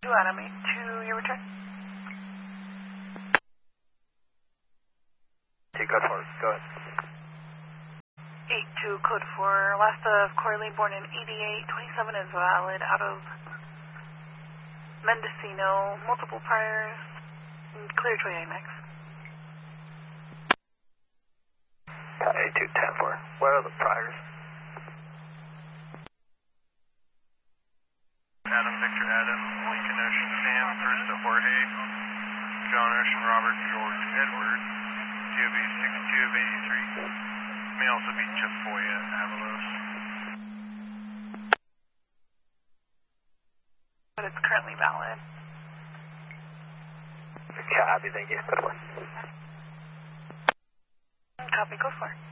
Adam 82, your return. Take code 4, go ahead. 82, code 4, last of Corley, born in 88, 27 is valid, out of Mendocino, multiple priors, clear to AMX. 82, 10-4. What are the priors? Adam, Victor, Adam, Lincoln Ocean, Sam, first to Jorge, John Ocean, Robert, George, Edward, TOB 62 of 83. May also be Chip Boy at Avalos. But it's currently valid. Copy, thank you. Code 4. Copy, go for it.